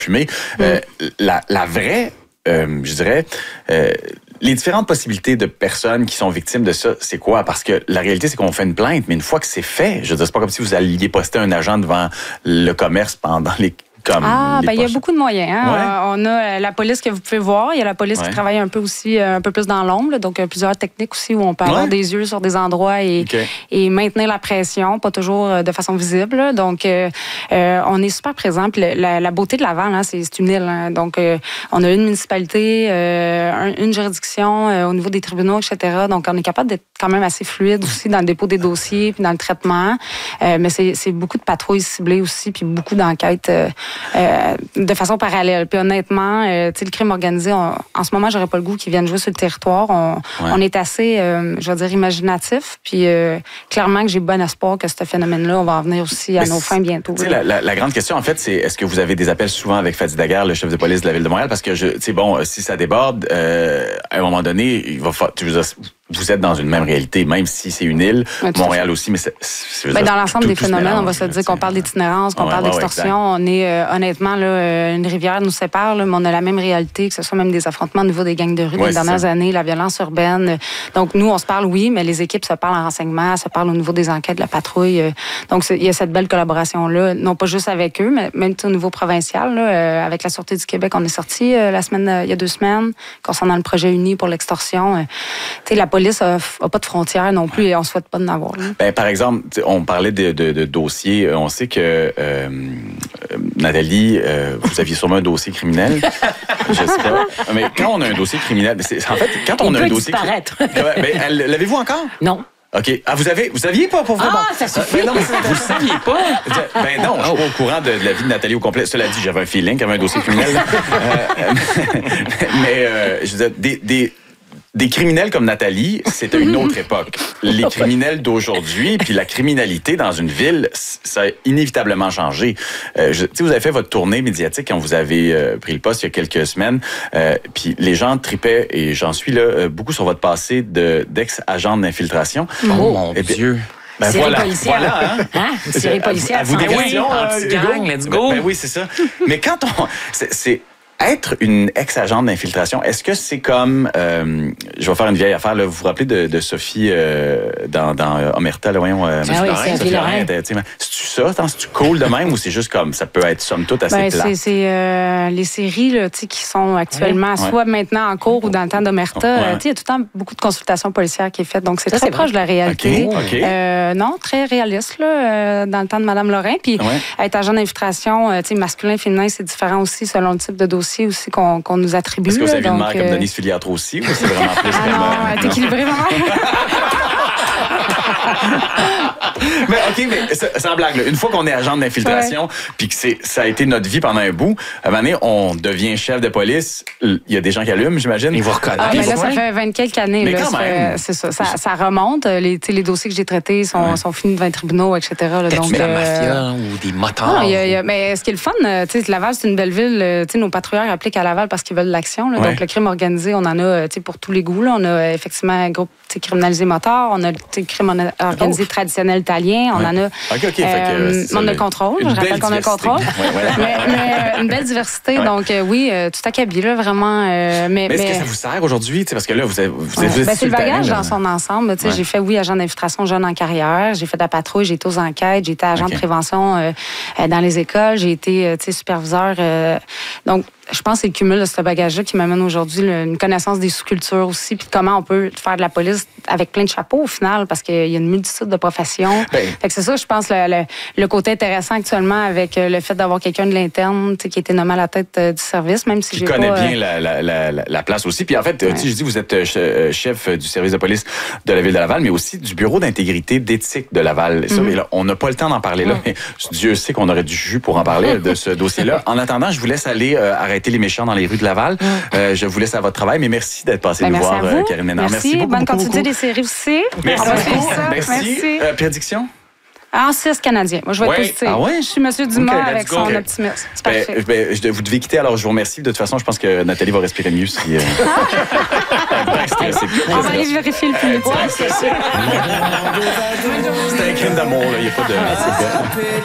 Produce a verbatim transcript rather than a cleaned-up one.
fumer. Mm. Euh, la, la vraie, euh, je dirais, euh, les différentes possibilités de personnes qui sont victimes de ça, c'est quoi? Parce que la réalité, c'est qu'on fait une plainte, mais une fois que c'est fait, je veux dire, c'est pas comme si vous alliez poster un agent devant le commerce pendant les... Comme ah, ben il y a beaucoup de moyens. Hein? Ouais. Euh, on a la police que vous pouvez voir. Il y a la police ouais. qui travaille un peu aussi, un peu plus dans l'ombre. Donc, euh, plusieurs techniques aussi où on peut ouais. avoir des yeux sur des endroits et, okay. et maintenir la pression, pas toujours de façon visible. Donc, euh, euh, on est super présent. Puis la, la beauté de Laval, hein, c'est, c'est une île. Hein? Donc, euh, on a une municipalité, euh, un, une juridiction euh, au niveau des tribunaux, et cetera. Donc, on est capable d'être quand même assez fluide aussi dans le dépôt des dossiers puis dans le traitement. Euh, mais c'est, c'est beaucoup de patrouilles ciblées aussi puis beaucoup d'enquêtes euh, Euh, de façon parallèle. Puis honnêtement, euh, tu sais, le crime organisé, on, en ce moment, j'aurais pas le goût qu'ils viennent jouer sur le territoire. On, ouais. on est assez, euh, je veux dire, imaginatif. Puis euh, clairement que j'ai bon espoir que ce phénomène-là, on va en venir aussi à Mais nos fins bientôt. La, la, la grande question, en fait, c'est est-ce que vous avez des appels souvent avec Fadi Daguerre, le chef de police de la Ville de Montréal? Parce que, tu sais, bon, si ça déborde, euh, à un moment donné, il va falloir... Vous êtes dans une même réalité, même si c'est une île, ouais, Montréal aussi, mais c'est... c'est ben, dans l'ensemble tout, des tout phénomènes, on va se dire qu'on parle d'itinérance, qu'on ouais, parle ouais, d'extorsion. Ouais, on est, euh, honnêtement, là, une rivière nous sépare, là, mais on a la même réalité, que ce soit même des affrontements au niveau des gangs de rue ouais, des dernières ça. années, la violence urbaine. Donc, nous, on se parle, oui, mais les équipes se parlent en renseignement, se parlent au niveau des enquêtes, de la patrouille. Donc, il y a cette belle collaboration-là, non pas juste avec eux, mais même au niveau provincial. Là, euh, avec la Sûreté du Québec, on est sorti euh, la semaine, euh, il y a deux semaines, concernant le projet uni pour l'extorsion. Euh, tu sais, la police n'a pas de frontières non plus et on ne souhaite pas d'en avoir. Ben, par exemple, on parlait de, de, de dossiers. On sait que, euh, Nathalie, euh, vous aviez sûrement un dossier criminel. Je sais pas. Mais quand on a un dossier criminel, c'est, en fait, quand on Il a peut un dossier criminel... ben, l'avez-vous encore? Non. OK. Ah, vous avez, vous aviez pas pour vous? Ah, ça suffit. Ben non, mais vous le saviez pas? Ben non, je suis pas au courant de, de la vie de Nathalie au complet. Cela dit, j'avais un feeling qu'il y avait un dossier criminel. euh, mais, euh, je veux dire, des, des, des criminels comme Nathalie, c'est une autre époque. Les criminels d'aujourd'hui, puis la criminalité dans une ville, ça a inévitablement changé. Euh, je, vous avez fait votre tournée médiatique quand vous avez euh, pris le poste il y a quelques semaines, euh, puis les gens tripaient, et j'en suis là, euh, beaucoup sur votre passé de, d'ex-agent d'infiltration. Oh, oh mon puis, Dieu! Ben série voilà, policière. voilà, hein? hein? Série policière. À vous des questions, anti-gang, let's go. Ben, ben oui, c'est ça. Mais quand on... C'est... c'est être une ex-agente d'infiltration, est-ce que c'est comme... Euh, je vais faire une vieille affaire. Là, vous vous rappelez de, de Sophie euh, dans, dans euh, Omerta, là, voyons, euh, ah oui, c'est Sophie Lorrain. C'est-tu ça? C'est-tu cool de même ou c'est juste comme ça peut être somme toute assez ben, plat? C'est, c'est euh, les séries là, qui sont actuellement ouais. soit maintenant en cours ou dans le temps d'Omerta. Ouais. Il y a tout le temps beaucoup de consultations policières qui est faite. Donc, c'est ça, très c'est proche vrai. de la réalité. Okay. Okay. Euh, non, très réaliste là, euh, dans le temps de Mme Lorrain. Puis, ouais. être agent d'infiltration, euh, masculin, féminin, c'est différent aussi selon le type de dossier aussi qu'on, qu'on nous attribue. Est-ce que vous avez là, une donc, mère euh... comme Denise Filiatro aussi ou c'est vraiment plus ah comme... non, t'es équilibré vraiment. Mais OK, mais sans blague, là, une fois qu'on est agent d'infiltration, puis ouais. que c'est, ça a été notre vie pendant un bout, à un moment donné, on devient chef de police. Il y a des gens qui allument, j'imagine. Ils vous reconnaissent. Ah, mais là, ça fait vingt quelques années. Mais là, quand ça même. Fait, c'est ça, ça. Ça remonte. Les, les dossiers que j'ai traités sont, ouais. sont finis devant les tribunaux, et cetera. Là, donc, de la mafia euh... ou des motards? Non, y a, y a, mais ce qui est le fun, tu sais, Laval, c'est une belle ville. Nos patrouilleurs appliquent à Laval parce qu'ils veulent de l'action. Là, ouais. Donc, le crime organisé, on en a pour tous les goûts. Là. On a effectivement un groupe criminalisé moteur. On a le crime organisé oh. traditionnel italien. On ouais. en a... Okay, okay, euh, on a le contrôle. Je rappelle qu'on a le contrôle. Ouais, ouais. mais, mais une belle diversité. Ouais. Donc, euh, oui, euh, tout acabit, là, vraiment. Euh, mais, mais est-ce mais... que ça vous sert aujourd'hui? Parce que là, vous êtes, vous êtes ouais. ben, c'est le bagage terrain, dans son ensemble. Ouais. J'ai fait, oui, agent d'infiltration jeune en carrière. J'ai fait de la patrouille. J'ai été aux enquêtes. J'ai été agent okay. de prévention euh, dans les écoles. J'ai été euh, superviseur. Euh, donc, je pense que c'est le cumul de ce bagage-là qui m'amène aujourd'hui là, une connaissance des sous-cultures aussi, puis comment on peut faire de la police avec plein de chapeaux au final, parce qu'il y a une multitude de professions. Ben. Fait que c'est ça, je pense, le, le, le côté intéressant actuellement avec le fait d'avoir quelqu'un de l'interne qui a été nommé à la tête euh, du service, même si qui j'ai connaît pas, bien euh... la, la, la, la place aussi. Puis en fait, ouais. je dis, vous êtes euh, chef du service de police de la Ville de Laval, mais aussi du bureau d'intégrité d'éthique de Laval. Mm-hmm. Ça, mais là, on n'a pas le temps d'en parler là, mm-hmm. mais Dieu sait qu'on aurait du jus pour en parler de ce dossier-là. En attendant, je vous laisse aller euh, arrêter les méchants dans les rues de Laval. Mm. Euh, je vous laisse à votre travail, mais merci d'être passé ben, nous voir, euh, Karine Ménard. Merci, merci beaucoup. Bonne beaucoup, continuité beaucoup. Des séries aussi. Merci beaucoup. Ça. Merci. merci. Euh, prédiction? En six Canadiens. Moi, je vais ouais. être positive. Ah ouais? Je suis M. Dumas okay, avec go. son okay. optimisme. C'est ben, parfait. Ben, je, vous devez quitter, alors je vous remercie. De toute façon, je pense que Nathalie va respirer mieux si... Euh... On va aller vérifier le plus vite. C'est un crime d'amour, il n'y a pas de...